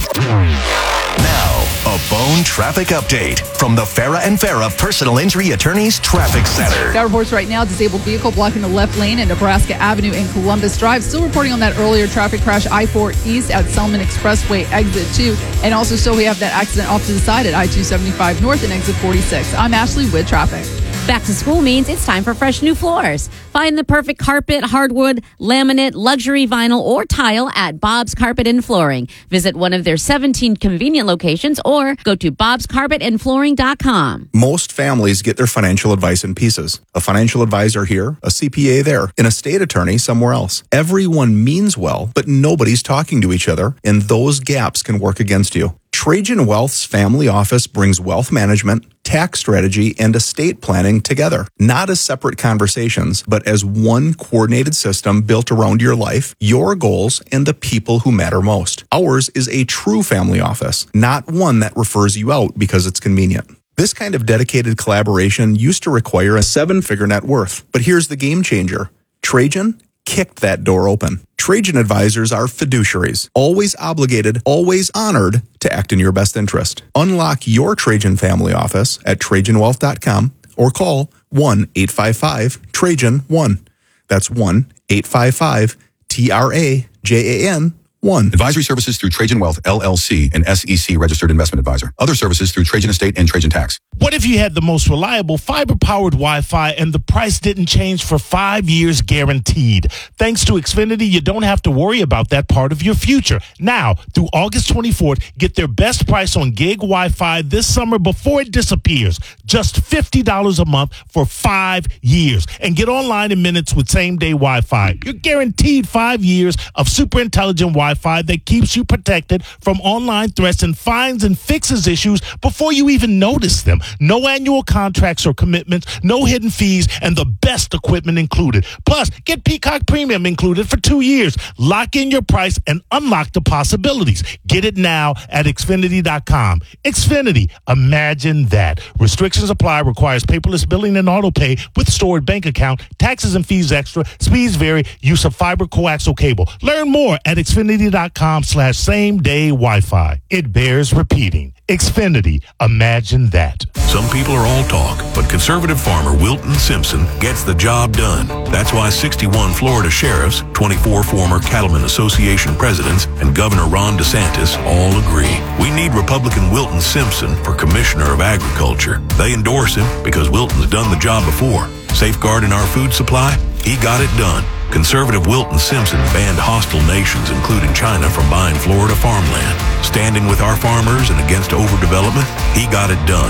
Now, a Bone traffic update from the Farah and Farah Personal Injury Attorneys Traffic Center. Got reports right now, disabled vehicle blocking the left lane in Nebraska Avenue in Columbus Drive. Still reporting on that earlier traffic crash, I four East at Selman Expressway exit two. And also still we have that accident off to the side at I two seventy-five North and exit forty-six. I'm Ashley with traffic. Back to school means it's time for fresh new floors. Find the perfect carpet, hardwood, laminate, luxury vinyl, or tile at Bob's Carpet and Flooring. Visit one of their seventeen convenient locations or go to bobs carpet and flooring dot com. Most families get their financial advice in pieces. A financial advisor here, a C P A there, an estate attorney somewhere else. Everyone means well, but nobody's talking to each other, and those gaps can work against you. Trajan Wealth's family office brings wealth management, tax strategy, and estate planning together, not as separate conversations, but as one coordinated system built around your life, your goals, and the people who matter most. Ours is a true family office, not one that refers you out because it's convenient. This kind of dedicated collaboration used to require a seven-figure net worth, but here's the game changer. Trajan kicked that door open. Trajan advisors are fiduciaries, always obligated, always honored to act in your best interest. Unlock your Trajan family office at trajan wealth dot com or call one eight five five Trajan one. That's one eight five five T R A J A N one. Advisory services through Trajan Wealth, L L C, an S E C registered investment advisor. Other services through Trajan Estate and Trajan Tax. What if you had the most reliable fiber-powered Wi-Fi and the price didn't change for five years guaranteed? Thanks to Xfinity, you don't have to worry about that part of your future. Now, through August twenty-fourth, get their best price on gig Wi-Fi this summer before it disappears. Just fifty dollars a month for five years. And get online in minutes with same-day Wi-Fi. You're guaranteed five years of super intelligent Wi-Fi that keeps you protected from online threats and finds and fixes issues before you even notice them. No annual contracts or commitments, no hidden fees, and the best equipment included. Plus, get Peacock Premium included for two years. Lock in your price and unlock the possibilities. Get it now at Xfinity dot com. Xfinity, imagine that. Restrictions apply, requires paperless billing and auto pay with stored bank account, taxes and fees extra, speeds vary, use of fiber coaxial cable. Learn more at Xfinity dot com slash same day Wi-Fi. It bears repeating. Xfinity, imagine that. Some people are all talk, but conservative farmer Wilton Simpson gets the job done. That's why sixty-one Florida sheriffs, twenty-four former Cattlemen Association presidents, and Governor Ron DeSantis all agree. We need Republican Wilton Simpson for Commissioner of Agriculture. They endorse him because Wilton's done the job before. Safeguarding our food supply? He got it done. Conservative Wilton Simpson banned hostile nations, including China, from buying Florida farmland. Standing with our farmers and against overdevelopment? He got it done.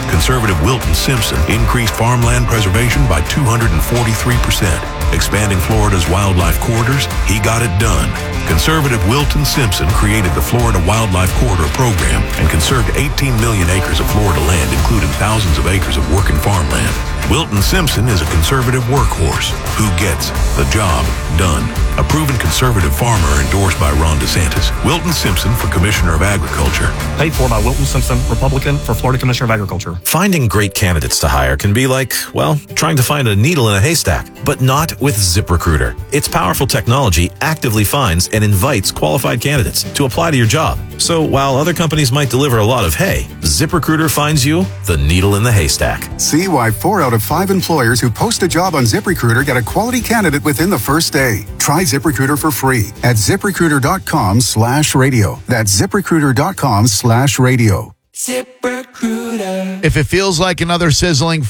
Conservative Wilton Simpson increased farmland preservation by two hundred forty-three percent. Expanding Florida's wildlife corridors, he got it done. Conservative Wilton Simpson created the Florida Wildlife Corridor Program and conserved eighteen million acres of Florida land, including thousands of acres of working farmland. Wilton Simpson is a conservative workhorse who gets the job done. A proven conservative farmer endorsed by Ron DeSantis. Wilton Simpson for Commissioner of Agriculture. Paid for by Wilton Simpson, Republican, for Florida Commissioner of Agriculture. Finding great candidates to hire can be like, well, trying to find a needle in a haystack, but not with ZipRecruiter. Its powerful technology actively finds and invites qualified candidates to apply to your job. So while other companies might deliver a lot of hay, ZipRecruiter finds you the needle in the haystack. See why four out of five employers who post a job on ZipRecruiter get a quality candidate within the first day. Try ZipRecruiter for free at ZipRecruiter.com slash radio. That's ZipRecruiter.com slash radio. ZipRecruiter. If it feels like another sizzling